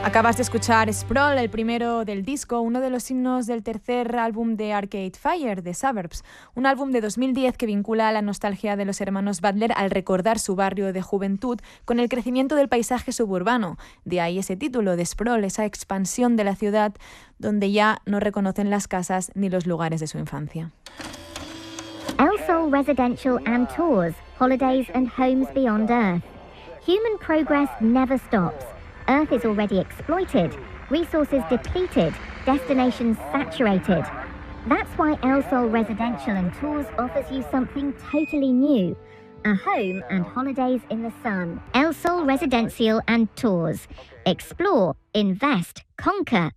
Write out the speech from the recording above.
Acabas de escuchar Sprawl, el primero del disco, uno de los himnos del tercer álbum de Arcade Fire, The Suburbs, un álbum de 2010 que vincula la nostalgia de los hermanos Butler al recordar su barrio de juventud con el crecimiento del paisaje suburbano. De ahí ese título de Sprawl, esa expansión de la ciudad donde ya no reconocen las casas ni los lugares de su infancia. El Sol Residential and Tours, Holidays and Homes Beyond Earth. Human progress never stops. Earth is already exploited, resources depleted, destinations saturated. That's why El Sol Residential and Tours offers you something totally new. A home and holidays in the sun. El Sol Residencial and Tours. Explore, invest, conquer,